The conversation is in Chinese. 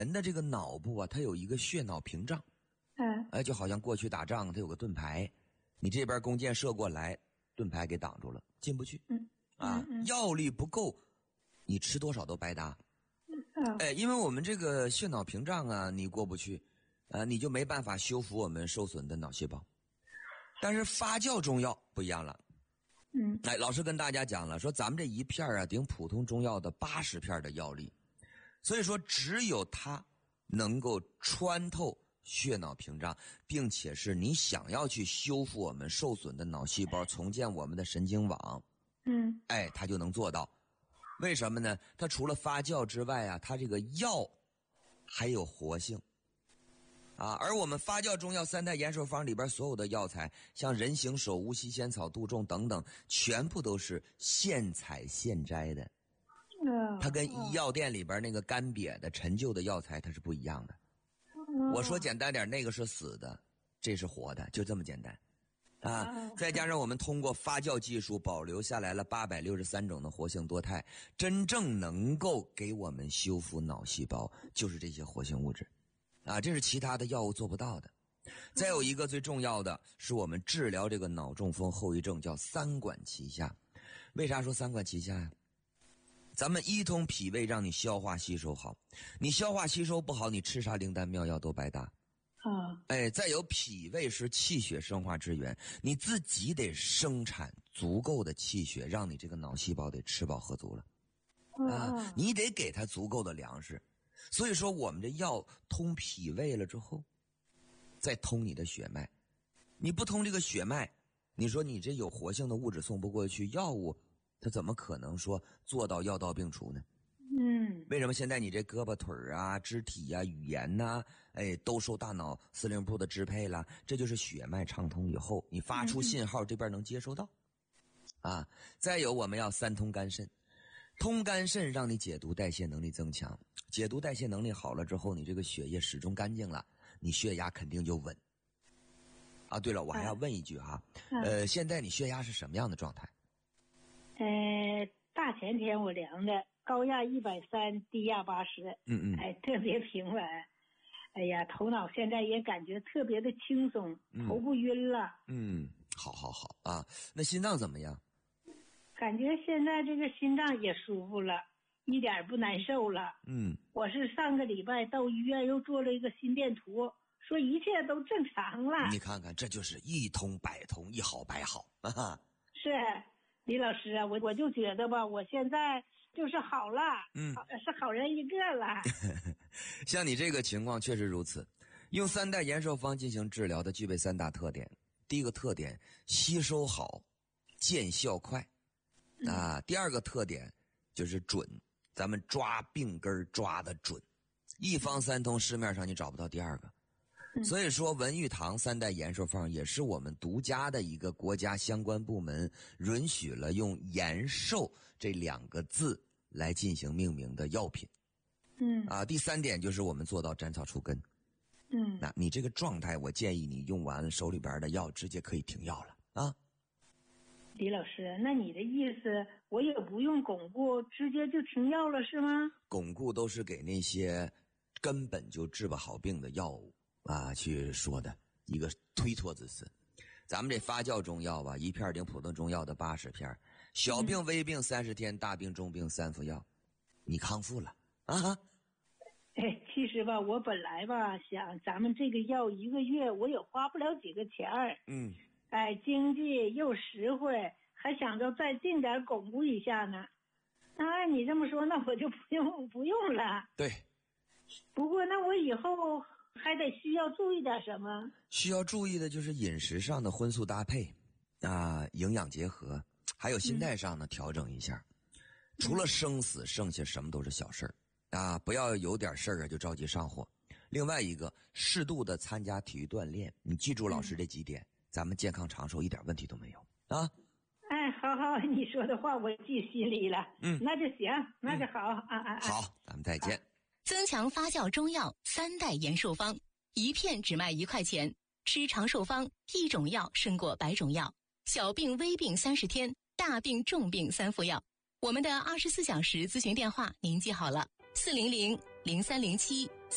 人的这个脑部啊，它有一个血脑屏障，就好像过去打仗它有个盾牌，你这边弓箭射过来，盾牌给挡住了，进不去。药力不够，你吃多少都白搭。因为我们这个血脑屏障啊，你过不去，你就没办法修复我们受损的脑细胞。但是发酵中药不一样了。老师跟大家讲了，说咱们这一片啊，顶普通中药的80片的药力，所以说只有它能够穿透血脑屏障，并且是你想要去修复我们受损的脑细胞，重建我们的神经网，它就能做到。为什么呢？它除了发酵之外啊，它这个药还有活性。而我们发酵中药3代延寿方里边所有的药材，像人形手、无锡仙草、杜仲等等，全部都是现采现摘的。它跟医药店里边那个干瘪的陈旧的药材它是不一样的。我说简单点，那个是死的，这是活的，就这么简单。再加上我们通过发酵技术保留下来了863种的活性多肽，真正能够给我们修复脑细胞，就是这些活性物质。这是其他的药物做不到的。再有一个最重要的是我们治疗这个脑中风后遗症，叫3管齐下。为啥说3管齐下呀？咱们一通脾胃让你消化吸收好，你消化吸收不好，你吃啥灵丹妙药都白搭。再有脾胃是气血生化之源，你自己得生产足够的气血，让你这个脑细胞得吃饱喝足了。你得给它足够的粮食。所以说我们这药通脾胃了之后，再通你的血脉。你不通这个血脉，你说你这有活性的物质送不过去，药物它怎么可能说做到药到病除呢？为什么现在你这胳膊腿啊、肢体啊、语言呐，都受大脑司令部的支配了？这就是血脉畅通以后，你发出信号，这边能接收到。再有我们要3通肝肾，通肝肾让你解毒代谢能力增强。解毒代谢能力好了之后，你这个血液始终干净了，你血压肯定就稳。对了，我还要问一句现在你血压是什么样的状态？ 大前天我量的，高压130，低压80，特别平稳。哎呀，头脑现在也感觉特别的轻松，头不晕了。 好那心脏怎么样？ 感觉现在这个心脏也舒服了，一点不难受了。我是上个礼拜到医院又做了一个心电图，说一切都正常了。 你看看，这就是一通百通，一好百好。 是李老师啊，我就觉得吧，我现在就是好了，是好人一个了。 像你这个情况确实如此，用3代延寿方进行治疗的具备3大特点。第一个特点，吸收好，见效快。第二个特点就是准，咱们抓病根抓得准。一方3通，市面上你找不到第二个。所以说文玉堂3代延寿方也是我们独家的一个国家相关部门允许了用延寿这2个字来进行命名的药品。第3点就是我们做到斩草除根。那你这个状态，我建议你用完手里边的药直接可以停药了。 李老师，那你的意思我也不用巩固，直接就停药了是吗？ 巩固都是给那些根本就治不好病的药物去说的一个推脱之词。咱们这发酵中药吧，一片顶普通中药的80片，小病微病30天，大病中病3服药，你康复了其实吧，我本来吧想咱们这个药1个月我也花不了几个钱儿，经济又实惠，还想着再定点巩固一下呢。按你这么说，那我就不用了。 对。 不过那我以后还得需要注意点什么？ 需要注意的就是饮食上的荤素搭配营养结合，还有心态上呢调整一下。除了生死，剩下什么都是小事儿不要有点事儿就着急上火。另外一个，适度的参加体育锻炼，你记住老师这几点，咱们健康长寿一点问题都没有好，你说的话我记心里了。那就行，那就好好，咱们再见。 增强发酵中药3代延寿方，一片只卖1块钱，吃长寿方，一种药胜过100种药，小病微病30天，大病重病3服药。我们的24小时咨询电话您记好了，400-0307